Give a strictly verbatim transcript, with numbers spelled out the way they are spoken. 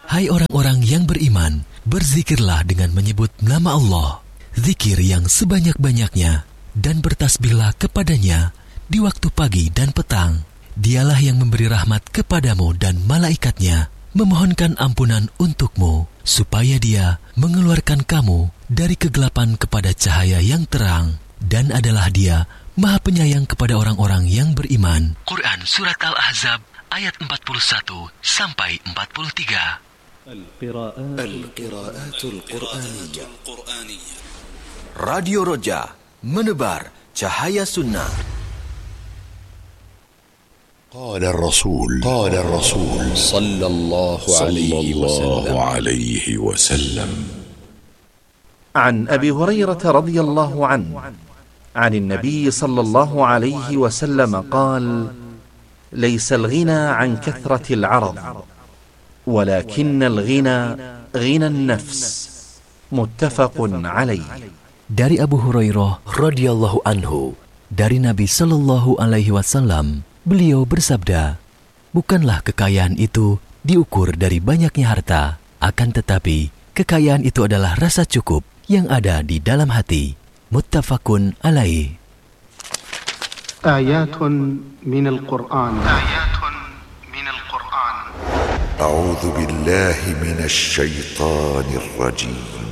Hai orang-orang yang beriman, berzikirlah dengan menyebut nama Allah, zikir yang sebanyak-banyaknya, dan bertasbihlah kepadanya di waktu pagi dan petang. Dialah yang memberi rahmat kepadamu dan malaikatnya, memohonkan ampunan untukmu, supaya dia mengeluarkan kamu dari kegelapan kepada cahaya yang terang, dan adalah dia Maha Penyayang kepada orang-orang yang beriman. Quran Surat Al-Ahzab ayat empat puluh satu sampai empat puluh tiga. Al-Qira'atul Qur'aniyah. Radio Roja, menebar cahaya sunnah. قال الرسول قال الرسول صلى الله عليه وسلم عليه وسلم عن أبي هريرة رضي الله عنه عن النبي صلى الله عليه وسلم قال: ليس الغنى عن كثرة العرض ولكن الغنى غنى النفس. متفق عليه. Dari Abu Hurairah radhiyallahu anhu, dari Nabi sallallahu alaihi wasallam, beliau bersabda, bukanlah kekayaan itu diukur dari banyaknya harta, akan tetapi kekayaan itu adalah rasa cukup yang ada di dalam hati. Muttafaqun alaih. Ayatun minal Qur'an. Ayatun minal Qur'an. أعوذ بالله من الشيطان الرجيم